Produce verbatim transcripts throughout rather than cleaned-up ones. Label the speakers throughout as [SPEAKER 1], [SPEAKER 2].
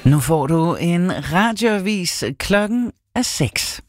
[SPEAKER 1] Nu får du en radioavis. Klokken er seks.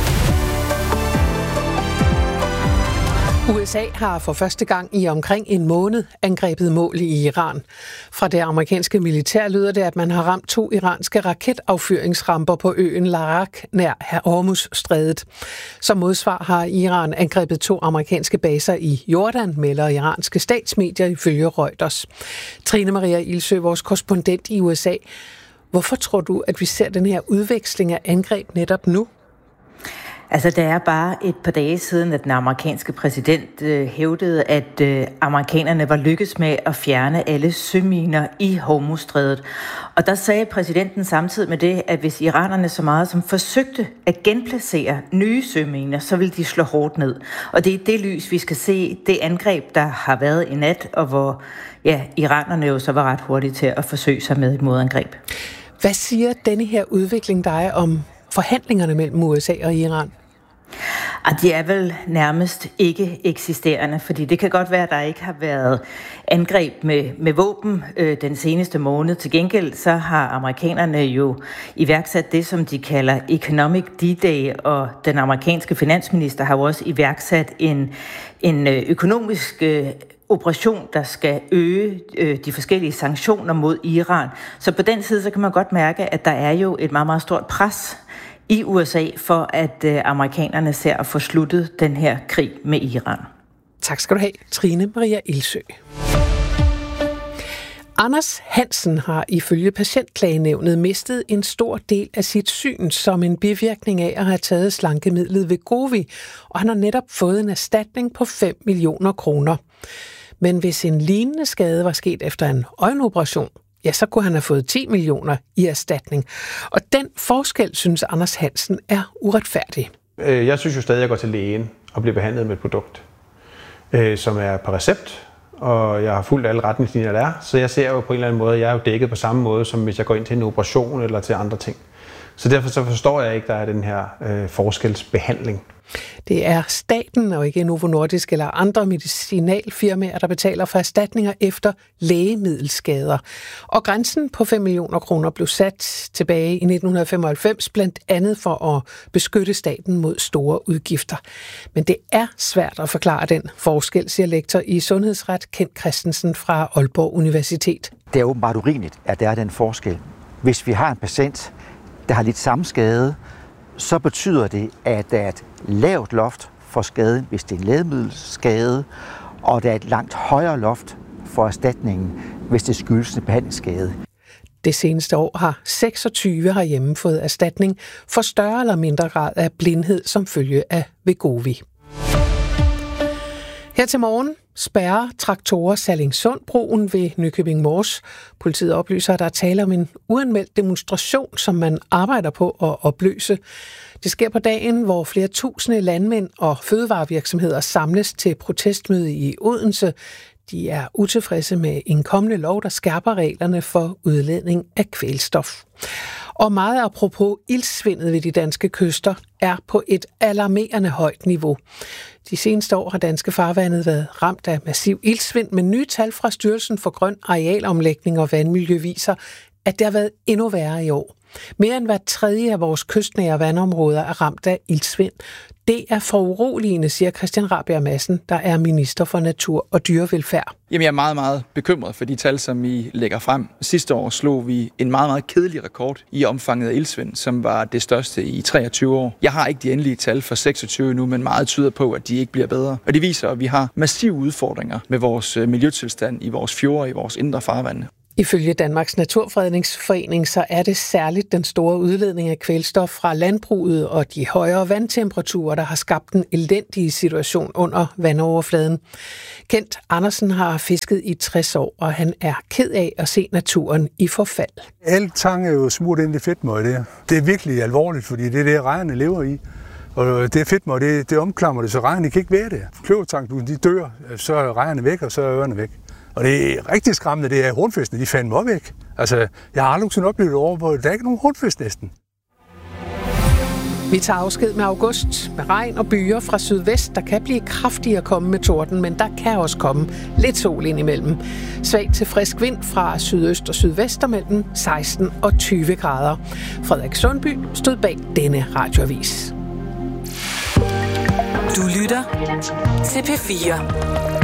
[SPEAKER 2] U S A har for første gang i omkring en måned angrebet mål i Iran. Fra det amerikanske militær lyder det, at man har ramt to iranske raketaffyringsramper på øen Larak nær Hormuzstrædet. Som modsvar har Iran angrebet to amerikanske baser i Jordan, melder iranske statsmedier ifølge Reuters. Trine Maria Ilsø, vores korrespondent i U S A. Hvorfor tror du, at vi ser den her udveksling af angreb netop nu?
[SPEAKER 3] Altså, det er bare et par dage siden, at den amerikanske præsident øh, hævdede, at øh, amerikanerne var lykkes med at fjerne alle søminer i Hormuzstrædet. Og der sagde præsidenten samtidig med det, at hvis iranerne så meget som forsøgte at genplacere nye søminer, så ville de slå hårdt ned. Og det er det lys, vi skal se det angreb, der har været i nat, og hvor ja, iranerne jo så var ret hurtige til at forsøge sig med et modangreb.
[SPEAKER 2] Hvad siger denne her udvikling dig om forhandlingerne mellem U S A og Iran?
[SPEAKER 3] Og de er vel nærmest ikke eksisterende, fordi det kan godt være, at der ikke har været angreb med, med våben øh, den seneste måned. Til gengæld så har amerikanerne jo iværksat det, som de kalder Economic D-Day, og den amerikanske finansminister har jo også iværksat en, en økonomisk øh, operation, der skal øge øh, de forskellige sanktioner mod Iran. Så på den side så kan man godt mærke, at der er jo et meget, meget stort pres i U S A for, at øh, amerikanerne ser at få sluttet den her krig med Iran.
[SPEAKER 2] Tak skal du have, Trine Maria Ilsø. Anders Hansen har ifølge Patientklagenævnet mistet en stor del af sit syn som en bivirkning af at have taget slankemidlet Wegovy, og han har netop fået en erstatning på fem millioner kroner. Men hvis en lignende skade var sket efter en øjenoperation, ja, så kunne han have fået ti millioner i erstatning. Og den forskel, synes Anders Hansen, er uretfærdig.
[SPEAKER 4] Jeg synes jo stadig, at jeg går til lægen og bliver behandlet med et produkt, som er på recept, og jeg har fulgt alle retningslinjer, der er. Så jeg ser jo på en eller anden måde, at jeg er jo dækket på samme måde, som hvis jeg går ind til en operation eller til andre ting. Så derfor så forstår jeg ikke, at der er den her øh, forskelsbehandling.
[SPEAKER 2] Det er staten og ikke Novo Nordisk eller andre medicinalfirmaer, der betaler for erstatninger efter lægemiddelskader. Og grænsen på fem millioner kroner blev sat tilbage i nitten femoghalvfems, blandt andet for at beskytte staten mod store udgifter. Men det er svært at forklare den forskel, siger lektor i sundhedsret Kent Christensen fra Aalborg Universitet.
[SPEAKER 5] Det er åbenbart urimeligt, at der er den forskel. Hvis vi har en patient, der har lidt samme skade, så betyder det, at der er et lavt loft for skaden, hvis det er en lægemiddelskade, og der er et langt højere loft for erstatningen, hvis det skyldes en behandlingsskade.
[SPEAKER 2] Det seneste år har seksogtyve herhjemme fået erstatning for større eller mindre grad af blindhed som følge af Wegovy. Her til morgen spærrer traktorer Sallingsundbroen ved Nykøbing Mors. Politiet oplyser, at der er tale om en uanmeldt demonstration, som man arbejder på at opløse. Det sker på dagen, hvor flere tusinde landmænd og fødevarevirksomheder samles til protestmøde i Odense. De er utilfredse med en kommende lov, der skærper reglerne for udledning af kvælstof. Og meget apropos iltsvindet ved de danske kyster er på et alarmerende højt niveau. De seneste år har danske farvande været ramt af massiv iltsvind, men nye tal fra Styrelsen for Grøn Arealomlægning og Vandmiljø viser, at det har været endnu værre i år. Mere end hver tredje af vores kystnære vandområder er ramt af iltsvind. Det er foruroligende, siger Christian Rabjerg Madsen, der er minister for natur og dyrevelfærd.
[SPEAKER 6] Jamen, jeg er meget, meget bekymret for de tal, som I lægger frem. Sidste år slog vi en meget, meget kedelig rekord i omfanget af iltsvind, som var det største i treogtyve år. Jeg har ikke de endelige tal for seksogtyve nu, men meget tyder på, at de ikke bliver bedre. Og det viser, at vi har massive udfordringer med vores miljøtilstand i vores fjorde og i vores indre farvande.
[SPEAKER 2] Ifølge Danmarks Naturfredningsforening så er det særligt den store udledning af kvælstof fra landbruget og de højere vandtemperaturer, der har skabt en elendig situation under vandoverfladen. Kent Andersen har fisket i tres år, og han er ked af at se naturen i forfald.
[SPEAKER 7] Alt tang er jo smurt ind i fedtmøg der. Det er virkelig alvorligt, fordi det er det, rejerne lever i. Og det fedtmøg, det, det omklamrer det, så rejerne kan ikke være der. Kløvertang, de dør, så er rejerne væk, og så er ørerne væk. Og det er rigtig skræmmende, det er hornfiskene, de fandt mig væk. Altså, jeg har aldrig sådan oplevet over, hvor der er ikke nogen hornfisk næsten.
[SPEAKER 2] Vi tager afsked med august med regn og byer fra sydvest. Der kan blive kraftigere at komme med torden, men der kan også komme lidt sol indimellem. Svag til frisk vind fra sydøst og sydvest mellem seksten og tyve grader. Frederik Sundby stod bag denne radioavis.
[SPEAKER 8] Du lytter til P fire.